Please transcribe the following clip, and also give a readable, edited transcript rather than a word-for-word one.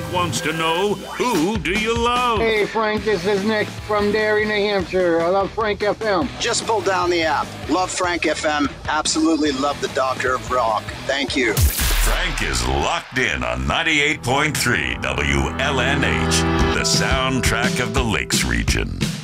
wants to know, who do you love? Hey, Frank, this is Nick from Derry, New Hampshire. I love Frank FM. Just pulled down the app. Love Frank FM. Absolutely love the Doctor of Rock. Thank you. Frank is locked in on 98.3 WLNH, the soundtrack of the Lakes region.